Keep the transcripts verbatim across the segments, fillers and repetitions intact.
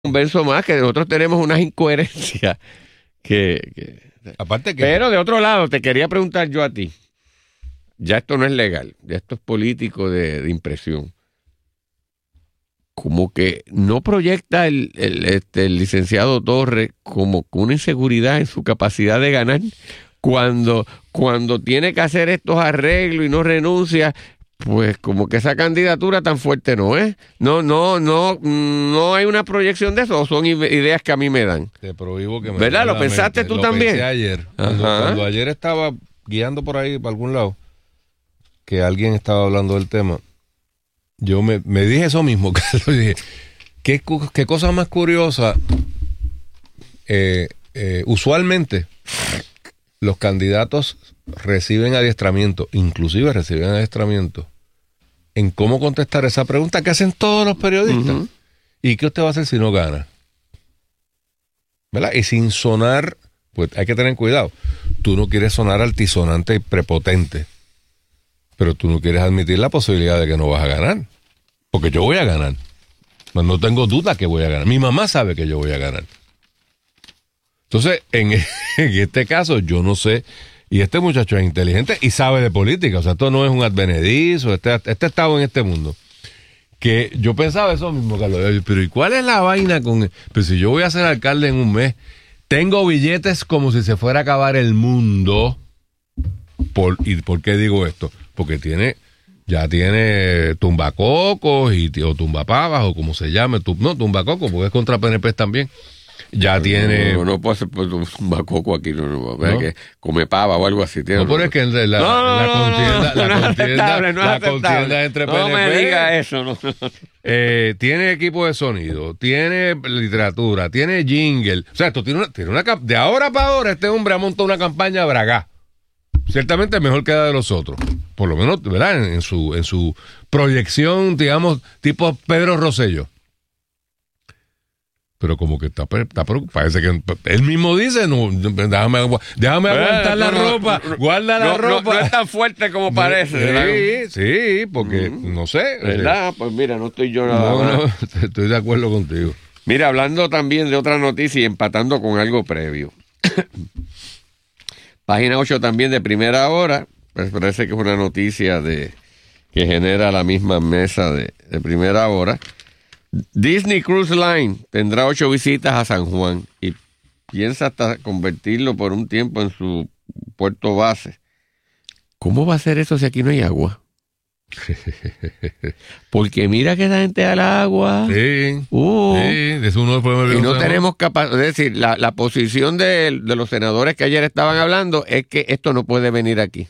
convenzo más que nosotros tenemos unas incoherencias que, que... Aparte que... Pero de otro lado, te quería preguntar yo a ti. Ya esto no es legal, ya esto es político de, de impresión. Como que no proyecta el, el, este, el licenciado Torres como una inseguridad en su capacidad de ganar cuando, cuando tiene que hacer estos arreglos y no renuncia. Pues como que esa candidatura tan fuerte no es. No, no, no, no hay una proyección de eso, o son ideas que a mí me dan. Te prohíbo que me... ¿Verdad? ¿Lo pensaste tú lo también? Pensé ayer. Cuando, cuando ayer estaba guiando por ahí, para algún lado, que alguien estaba hablando del tema, yo me, me dije eso mismo, Carlos. Dije, ¿qué, qué cosa más curiosa? Eh, eh, usualmente, los candidatos reciben adiestramiento, inclusive reciben adiestramiento, en cómo contestar esa pregunta que hacen todos los periodistas. Uh-huh. ¿Y qué usted va a hacer si no gana? ¿Verdad? Y sin sonar, pues hay que tener cuidado. Tú no quieres sonar altisonante y prepotente, pero tú no quieres admitir la posibilidad de que no vas a ganar. Porque yo voy a ganar. No, no tengo duda que voy a ganar. Mi mamá sabe que yo voy a ganar. Entonces, en, en este caso, yo no sé. Y este muchacho es inteligente y sabe de política. O sea, esto no es un advenedizo. Este, este estado en este mundo. Que yo pensaba eso mismo, Carlos. Pero ¿y cuál es la vaina con...? Pero si yo voy a ser alcalde en un mes, tengo billetes como si se fuera a acabar el mundo. Por, ¿Y por qué digo esto? Porque tiene... Ya tiene tumbacocos y, o tumbapavas o como se llame. Tu, no, tumbacocos, porque es contra P N P también. Ya no, tiene... No, no puedo hacer tumbacoco aquí, no, no, ¿no? Que come pava o algo así. No, pero es que la, no, la contienda, no, la no contienda, no la contienda entre P N P... No me diga eso, no. Eh, tiene equipo de sonido, tiene literatura, tiene jingle. O sea, esto tiene una... Tiene una de ahora para ahora este hombre ha montado una campaña bragá. Ciertamente mejor que la de los otros. Por lo menos, ¿verdad? En, en su en su proyección, digamos, tipo Pedro Rosselló. Pero como que está, está preocupado. Parece que él mismo dice, no, déjame, déjame eh, aguantar la no, ropa, no, guarda la no, ropa. No, no es tan fuerte como parece. Sí, sí, porque mm, no sé. ¿Verdad? Pues mira, no estoy yo nada no, más. No, estoy de acuerdo contigo. Mira, hablando también de otra noticia y empatando con algo previo. Página ocho también de Primera Hora, pues parece que es una noticia de que genera la misma mesa de, de Primera Hora. Disney Cruise Line tendrá ocho visitas a San Juan y piensa hasta convertirlo por un tiempo en su puerto base. ¿Cómo va a ser eso si aquí no hay agua? Porque mira que esa gente al agua. Sí. Uh, sí es uno de los problemas. Y no tenemos capacidad. Es decir, la, la posición de, de los senadores que ayer estaban hablando es que esto no puede venir aquí.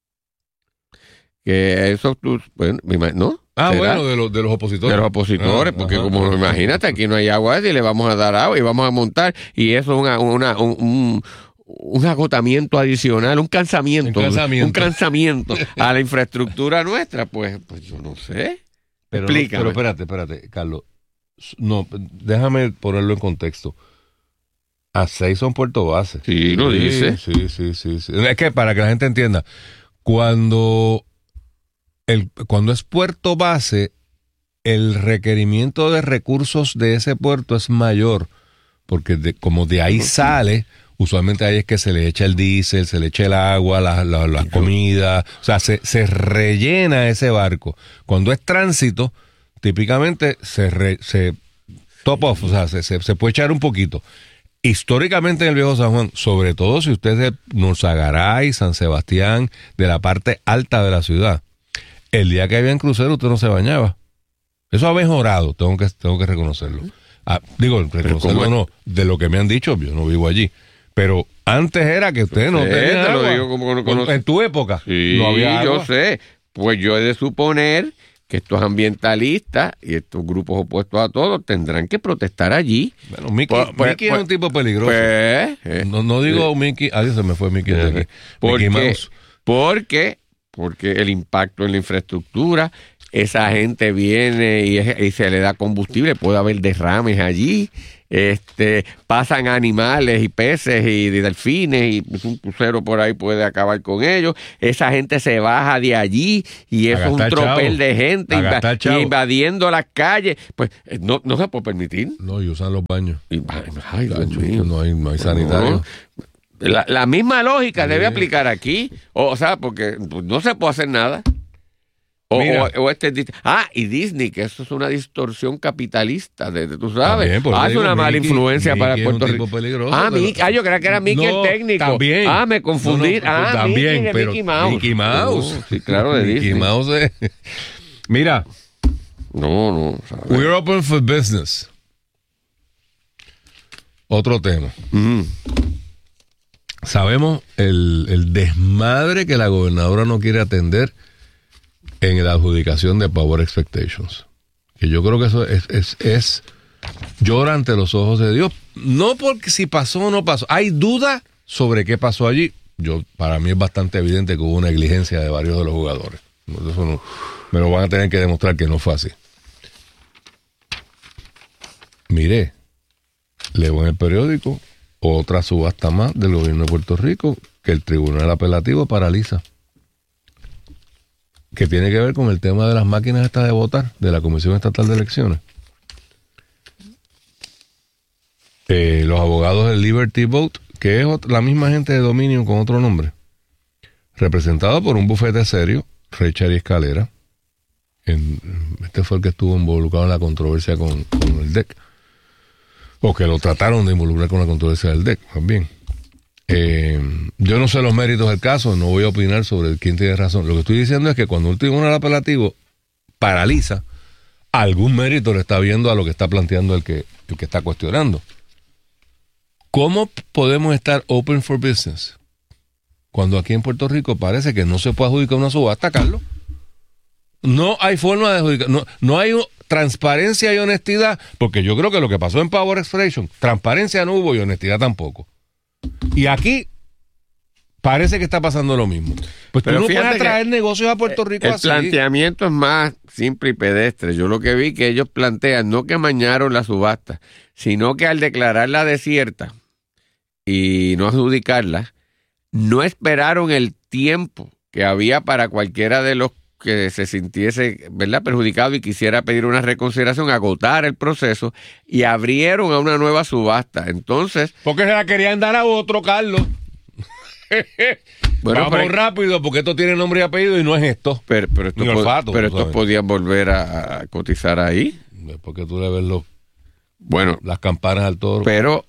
Que eso, bueno, ¿no? Ah, ¿será? Bueno, de los, de los opositores. De los opositores, ah, porque ajá, como ajá, imagínate, aquí no hay agua y le vamos a dar agua y vamos a montar. Y eso es una, una, un, un un agotamiento adicional, un cansamiento, un cansamiento, un cansamiento a la infraestructura nuestra, pues, pues yo no sé. Pero, Explícame. Pero espérate, espérate, Carlos. No, déjame ponerlo en contexto. A seis son puerto base. Sí, lo sí, dice. Sí, sí, sí, sí. Es que para que la gente entienda, cuando, el, cuando es puerto base, el requerimiento de recursos de ese puerto es mayor, porque de, como de ahí sale... Usualmente ahí es que se le echa el diésel, se le echa el agua, la, la, la comida, o sea, se, se rellena ese barco. Cuando es tránsito, típicamente se, re, se top off, o sea, se, se, se puede echar un poquito. Históricamente en el Viejo San Juan, sobre todo si usted es de Norzagaray, San Sebastián, de la parte alta de la ciudad, el día que había en crucero usted no se bañaba. Eso ha mejorado, tengo que, tengo que reconocerlo. Ah, digo, reconocerlo o no, de lo que me han dicho, yo no vivo allí. Pero antes era que usted no tenía te agua. Lo digo como no conoce. En tu época sí, no había agua. Yo sé. Pues yo he de suponer que estos ambientalistas y estos grupos opuestos a todos tendrán que protestar allí. Bueno, Mickey, pues, pues, Mickey pues, es un tipo peligroso. Pues, eh, no, no digo eh, Mickey. Adiós, se me fue Mickey. Eh, de aquí. Porque, Mickey Mouse. Porque, porque el impacto en la infraestructura... Esa gente viene y, y se le da combustible, puede haber derrames allí, este, pasan animales y peces y delfines y un crucero por ahí puede acabar con ellos. Esa gente se baja de allí y eso es un tropel de gente inv- invadiendo las calles. Pues no, no se puede permitir. No, y usan los baños. Y, ay, Dios mío. No hay, no hay sanitario. No. La, la misma lógica sí. debe aplicar aquí. O, o sea, porque no se puede hacer nada. O, o, o este ah y Disney, que eso es una distorsión capitalista, de, de, tú sabes, hace ah, una mala Mickey, influencia Mickey para Puerto Rico. Ah, pero... Mickey, ah, yo creía que era Mickey no, el técnico. También. Ah, me confundí. No, no, ah, también, Mickey, pero Mickey Mouse. Mickey Mouse. No, sí, claro, de Mickey Disney. Mouse. Es... Mira. No, no. We're open for business. Otro tema. Mm. Sabemos el, el desmadre que la gobernadora no quiere atender en la adjudicación de Power Expectations. Que yo creo que eso es, es, es llora ante los ojos de Dios. No porque si pasó o no pasó. Hay duda sobre qué pasó allí. Yo, para mí es bastante evidente que hubo negligencia de varios de los jugadores. Eso no, me lo van a tener que demostrar que no fue así. Miré, leo en el periódico otra subasta más del gobierno de Puerto Rico que el Tribunal Apelativo paraliza. Que tiene que ver con el tema de las máquinas estas de votar de la Comisión Estatal de Elecciones. Eh, los abogados del Liberty Vote, que es la misma gente de Dominion con otro nombre, representado por un bufete serio, Richard y Escalera. En, este fue el que estuvo involucrado en la controversia con, con el D E C. O que lo trataron de involucrar con la controversia del D E C, más bien. Eh, yo no sé los méritos del caso, no voy a opinar sobre quién tiene razón. Lo que estoy diciendo es que cuando un tribunal apelativo paraliza, algún mérito le está viendo a lo que está planteando el que, el que está cuestionando. ¿Cómo podemos estar open for business cuando aquí en Puerto Rico parece que no se puede adjudicar una subasta, Carlos? No hay forma de adjudicar, no, no hay un, transparencia y honestidad, porque yo creo que lo que pasó en Power Expression, transparencia no hubo y honestidad tampoco. Y aquí parece que está pasando lo mismo. Pues tú no puedes traer negocios a Puerto Rico el así. El planteamiento es más simple y pedestre. Yo lo que vi que ellos plantean, no que amañaron la subasta, sino que al declararla desierta y no adjudicarla, no esperaron el tiempo que había para cualquiera de los que se sintiese, ¿verdad?, perjudicado y quisiera pedir una reconsideración, agotar el proceso y abrieron a una nueva subasta. Entonces, porque se la querían dar a otro, Carlos. Bueno, vamos pero, rápido porque esto tiene nombre y apellido y no es esto. Pero, pero estos olfato, pero estos podían volver a, a cotizar ahí. Porque tú le ves los, bueno, las campanas al toro. Pero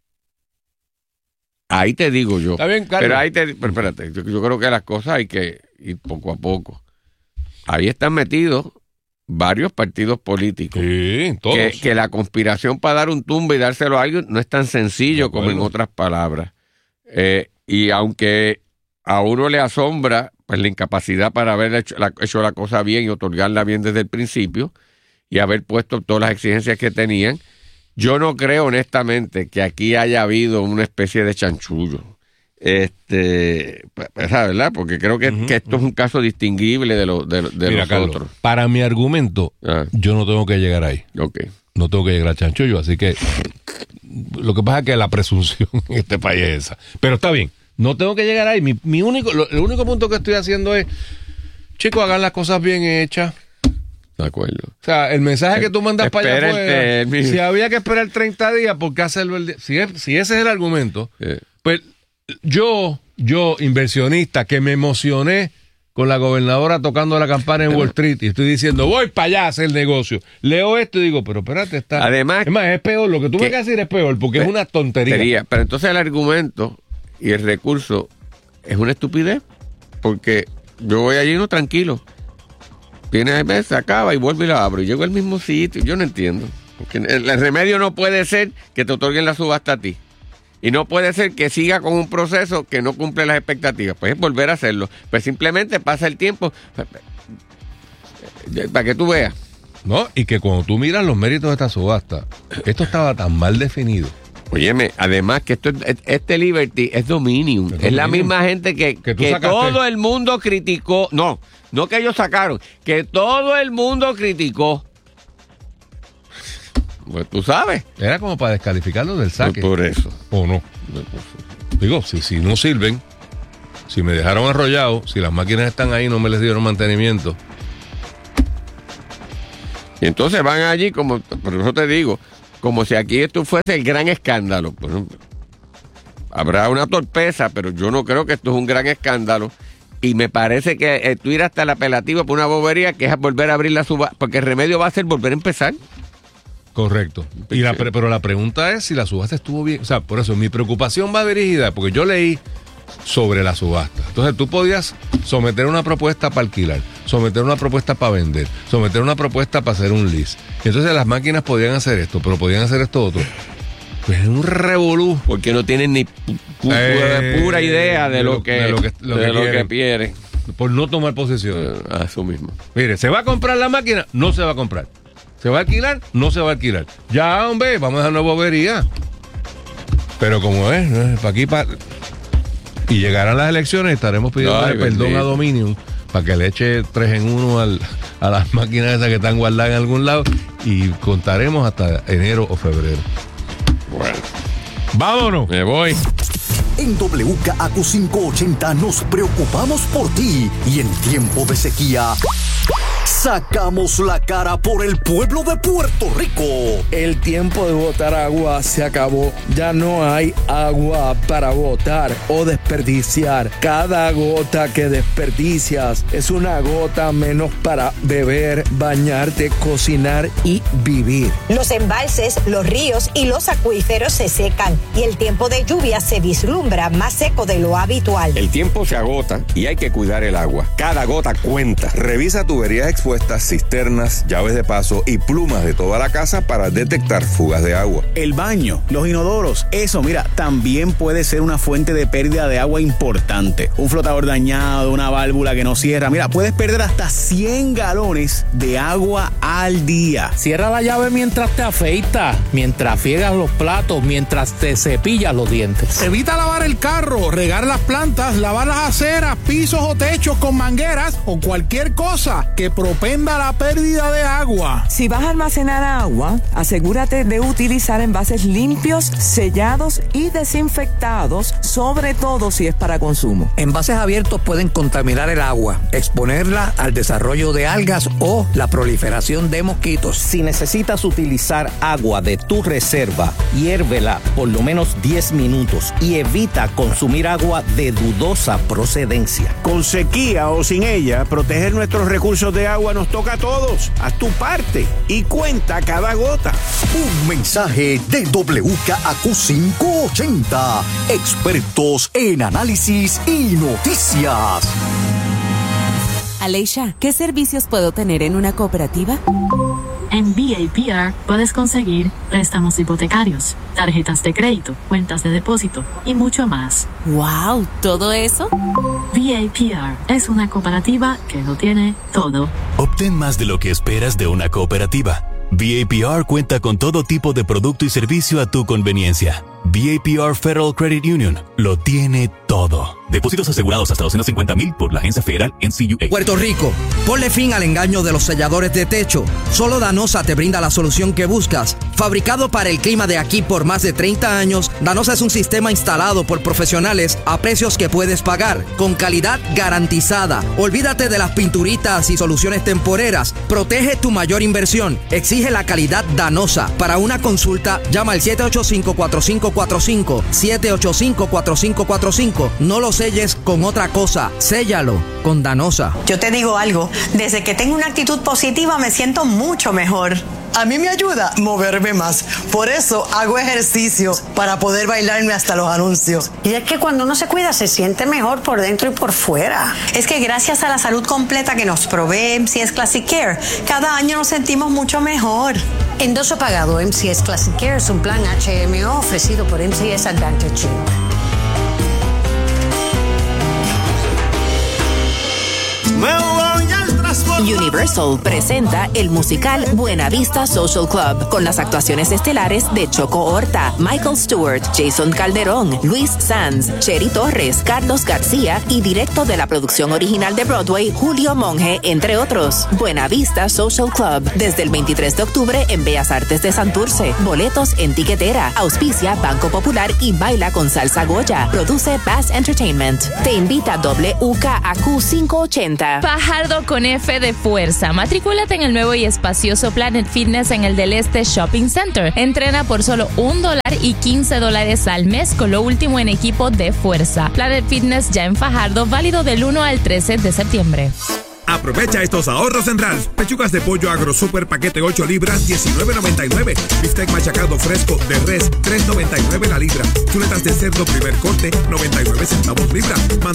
ahí te digo yo. Está bien, Carlos. Pero ahí te, pero espérate, yo, yo creo que las cosas hay que ir poco a poco. Ahí están metidos varios partidos políticos. Sí, todos. Que, que la conspiración para dar un tumbo y dárselo a alguien no es tan sencillo como en otras palabras. Eh, y aunque a uno le asombra pues la incapacidad para haber hecho la, hecho la cosa bien y otorgarla bien desde el principio y haber puesto todas las exigencias que tenían, yo no creo honestamente que aquí haya habido una especie de chanchullo. Este, ¿verdad? Porque creo que, uh-huh, que esto uh-huh. es un caso distinguible de, lo, de, de Mira, los Carlos, otros. Para mi argumento, ah. yo no tengo que llegar ahí. Okay. No tengo que llegar a chanchullo, así que lo que pasa es que la presunción en este país es esa. Pero está bien, no tengo que llegar ahí. Mi, mi único, lo, el único punto que estoy haciendo es, chicos, hagan las cosas bien hechas. De acuerdo. O sea, el mensaje que tú mandas para allá afuera, el... si había que esperar treinta días, ¿por qué hacerlo el día? Si, es, si ese es el argumento, sí. pues yo, yo, inversionista, que me emocioné con la gobernadora tocando la campana en Wall Street y estoy diciendo, voy para allá a hacer negocio. Leo esto y digo, pero espérate, está... Además... Es más, es peor, lo que tú me quieres decir es peor, porque es una tontería. Tontería. Pero entonces el argumento y el recurso es una estupidez, porque yo voy allí no tranquilo. Viene, se acaba y vuelvo y la abro y llego al mismo sitio. Yo no entiendo. Porque el, el remedio no puede ser que te otorguen la subasta a ti. Y no puede ser que siga con un proceso que no cumple las expectativas. Pues es volver a hacerlo. Pues simplemente pasa el tiempo para que tú veas. No, y que cuando tú miras los méritos de esta subasta, esto estaba tan mal definido. Óyeme, además que esto este Liberty es Dominion. Es, es la misma gente que, que, que todo el mundo criticó. No, no que ellos sacaron, que todo el mundo criticó. Pues tú sabes. Era como para descalificarlo del saque. Por, por eso. ¿O no? Digo, si, si no sirven, si me dejaron arrollado, si las máquinas están ahí, no me les dieron mantenimiento. Y entonces van allí, como, por eso te digo, como si aquí esto fuese el gran escándalo. Bueno, habrá una torpeza, pero yo no creo que esto es un gran escándalo. Y me parece que eh, tú ir hasta el apelativo por una bobería que es volver a abrir la subasta, porque el remedio va a ser volver a empezar. Correcto. Y la, pero la pregunta es si la subasta estuvo bien. O sea, por eso mi preocupación va dirigida, porque yo leí sobre la subasta. Entonces tú podías someter una propuesta para alquilar, someter una propuesta para vender, someter una propuesta para hacer un lease. Y entonces las máquinas podían hacer esto, pero podían hacer esto otro. Pues es un revolú. Porque no tienen ni pu pu eh, pura idea de, de, lo, que, de lo que, lo de que, lo quieren. que quieren. Por no tomar posesión. Eh, a eso mismo. Mire, ¿se va a comprar la máquina? No se va a comprar. ¿Se va a alquilar? No se va a alquilar. Ya, hombre, vamos a dejar una bobería. Pero como es, ¿no? para aquí, para... Y llegarán las elecciones, estaremos pidiendo Ay, perdón bendito. a Dominion para que le eche tres en uno al, a las máquinas esas que están guardadas en algún lado y contaremos hasta enero o febrero. Bueno. ¡Vámonos! Me voy. En W K A Q quinientos ochenta nos preocupamos por ti y en tiempo de sequía sacamos la cara por el pueblo de Puerto Rico. El tiempo de botar agua se acabó. Ya no hay agua para botar o desperdiciar. Cada gota que desperdicias es una gota menos para beber, bañarte, cocinar y vivir. Los embalses, los ríos y los acuíferos se secan y el tiempo de lluvia se vislumbra más seco de lo habitual. El tiempo se agota y hay que cuidar el agua. Cada gota cuenta. Revisa tuberías expuestas, cisternas, llaves de paso y plumas de toda la casa para detectar fugas de agua. El baño, los inodoros, eso, mira, también puede ser una fuente de pérdida de agua importante. Un flotador dañado, una válvula que no cierra. Mira, puedes perder hasta cien galones de agua al día. Cierra la llave mientras te afeitas, mientras friegas los platos, mientras te cepillas los dientes. Evita lavar el carro, regar las plantas, lavar las aceras, pisos o techos con mangueras o cualquier cosa que propenda la pérdida de agua. Si vas a almacenar agua, asegúrate de utilizar envases limpios, sellados y desinfectados, sobre todo si es para consumo. Envases abiertos pueden contaminar el agua, exponerla al desarrollo de algas o la proliferación de mosquitos. Si necesitas utilizar agua de tu reserva, hiérvela por lo menos diez minutos y evita consumir agua de dudosa procedencia. Con sequía o sin ella, proteger nuestros recursos de agua nos toca a todos. Haz tu parte y cuenta cada gota. Un mensaje de W K A Q quinientos ochenta. Expertos en análisis y noticias. Aleisha, ¿qué servicios puedo tener en una cooperativa? En V A P R puedes conseguir préstamos hipotecarios, tarjetas de crédito, cuentas de depósito y mucho más. ¡Wow! ¿Todo eso? V A P R es una cooperativa que lo tiene todo. Obtén más de lo que esperas de una cooperativa. V A P R cuenta con todo tipo de producto y servicio a tu conveniencia. V A P R Federal Credit Union lo tiene todo. Depósitos asegurados hasta doscientos cincuenta mil por la agencia federal N C U A. Puerto Rico, ponle fin al engaño de los selladores de techo. Solo Danosa te brinda la solución que buscas. Fabricado para el clima de aquí por más de treinta años, Danosa es un sistema instalado por profesionales a precios que puedes pagar, con calidad garantizada. Olvídate de las pinturitas y soluciones temporeras. Protege tu mayor inversión. Exige la calidad Danosa. Para una consulta, llama al siete ocho cinco, cuatro cinco cuatro cinco, siete ocho cinco, cuatro cinco cuatro cinco. No lo selles con otra cosa. Séllalo con Danosa. Yo te digo algo, desde que tengo una actitud positiva me siento mucho mejor. A mí me ayuda moverme más. Por eso hago ejercicio para poder bailarme hasta los anuncios. Y es que cuando uno se cuida se siente mejor por dentro y por fuera. Es que gracias a la salud completa que nos provee M C S Classic Care, cada año nos sentimos mucho mejor. Endoso pagado M C S Classic Care es un plan H M O ofrecido por M C S Advantage. Me voy al más por... Universal presenta el musical Buena Vista Social Club con las actuaciones estelares de Choco Horta, Michael Stewart, Jason Calderón, Luis Sanz, Cheri Torres, Carlos García y directo de la producción original de Broadway, Julio Monge, entre otros. Buena Vista Social Club, desde el veintitrés de octubre en Bellas Artes de Santurce. Boletos en tiquetera. Auspicia Banco Popular y Baila con Salsa Goya. Produce Bass Entertainment. Te invita W K A Q quinientos ochenta. Fajardo con F de fuerza. Matricúlate en el nuevo y espacioso Planet Fitness en el del Este Shopping Center. Entrena por solo un dólar y quince dólares al mes con lo último en equipo de fuerza. Planet Fitness ya en Fajardo, válido del uno al trece de septiembre. Aprovecha estos ahorros en Ralph. Pechugas de pollo Agro Super paquete ocho libras, diecinueve noventa y nueve. Bistec machacado fresco de res, tres noventa y nueve la libra. Chuletas de cerdo primer corte, noventa y nueve centavos libra.